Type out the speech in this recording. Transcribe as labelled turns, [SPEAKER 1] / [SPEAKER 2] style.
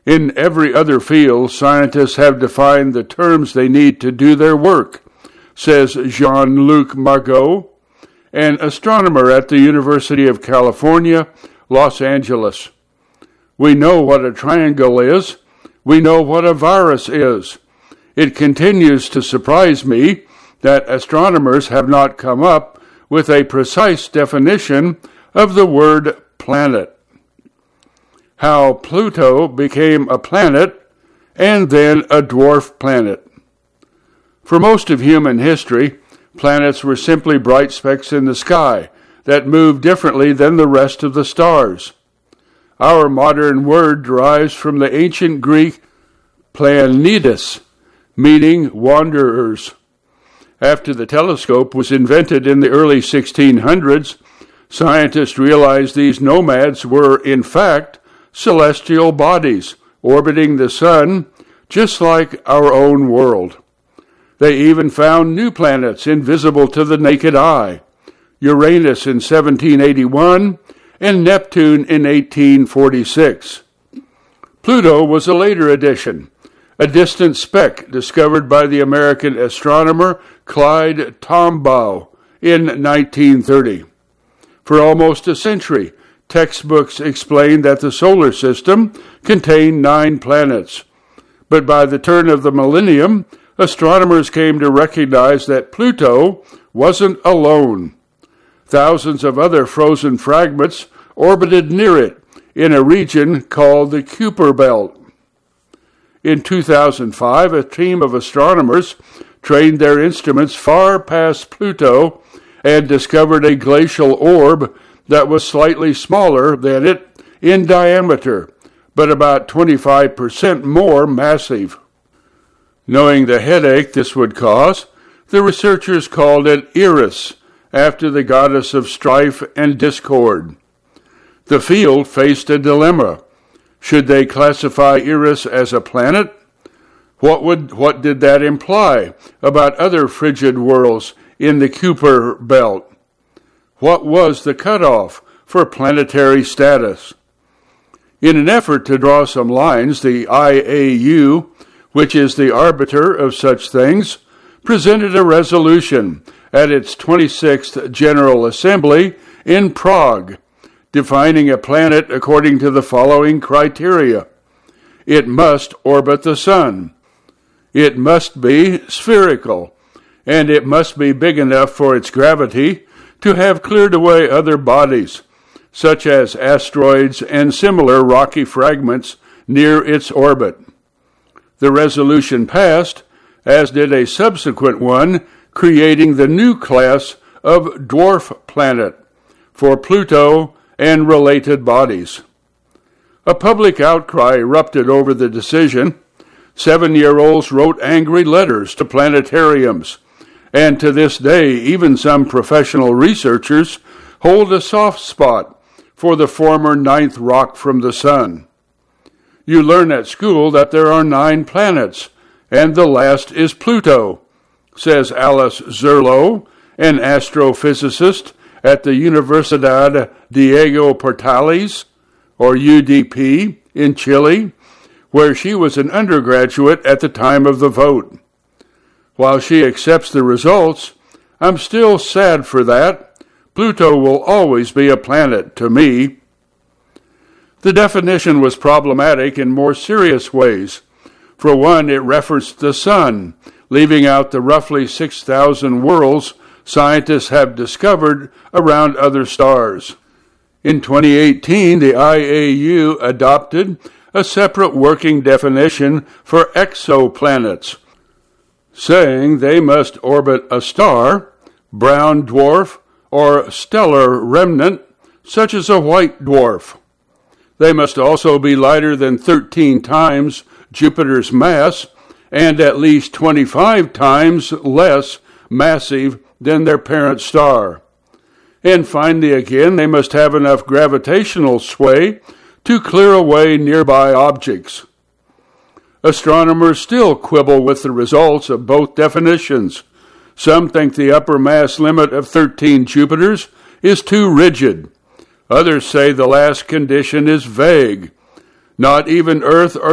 [SPEAKER 1] In every other field, scientists have defined the terms they need to do their work, says Jean-Luc Margot, an astronomer at the University of California, Los Angeles. We know what a triangle is. We know what a virus is. It continues to surprise me that astronomers have not come up with a precise definition of the word planet. How Pluto became a planet and then a dwarf planet. For most of human history, planets were simply bright specks in the sky that moved differently than the rest of the stars. Our modern word derives from the ancient Greek planetes, meaning wanderers. After the telescope was invented in the early 1600s, scientists realized these nomads were, in fact, celestial bodies orbiting the sun, just like our own world. They even found new planets invisible to the naked eye, Uranus in 1781 and Neptune in 1846. Pluto was a later addition, a distant speck discovered by the American astronomer Clyde Tombaugh in 1930. For almost a century, textbooks explained that the solar system contained 9 planets. But by the turn of the millennium, astronomers came to recognize that Pluto wasn't alone. Thousands of other frozen fragments orbited near it in a region called the Kuiper Belt. In 2005, a team of astronomers trained their instruments far past Pluto and discovered a glacial orb that was slightly smaller than it in diameter, but about 25% more massive. Knowing the headache this would cause, the researchers called it Eris, after the goddess of strife and discord. The field faced a dilemma. Should they classify Eris as a planet? What did that imply about other frigid worlds in the Kuiper Belt? What was the cutoff for planetary status? In an effort to draw some lines, the IAU, which is the arbiter of such things, presented a resolution at its 26th General Assembly in Prague, defining a planet according to the following criteria. It must orbit the sun. It must be spherical, and it must be big enough for its gravity to have cleared away other bodies, such as asteroids and similar rocky fragments near its orbit. The resolution passed, as did a subsequent one creating the new class of dwarf planet for Pluto and related bodies. A public outcry erupted over the decision. 7-year-olds wrote angry letters to planetariums, and to this day, even some professional researchers hold a soft spot for the former 9th rock from the sun. You learn at school that there are 9 planets, and the last is Pluto, says Alice Zerlo, an astrophysicist at the Universidad Diego Portales, or UDP, in Chile, where she was an undergraduate at the time of the vote. While she accepts the results, I'm still sad for that. Pluto will always be a planet to me. The definition was problematic in more serious ways. For one, it referenced the sun, leaving out the roughly 6,000 worlds scientists have discovered around other stars. In 2018, the IAU adopted a separate working definition for exoplanets, saying they must orbit a star, brown dwarf, or stellar remnant, such as a white dwarf. They must also be lighter than 13 times Jupiter's mass and at least 25 times less massive than their parent star. And finally, again, they must have enough gravitational sway to clear away nearby objects. Astronomers still quibble with the results of both definitions. Some think the upper mass limit of 13 Jupiters is too rigid. Others say the last condition is vague. Not even Earth or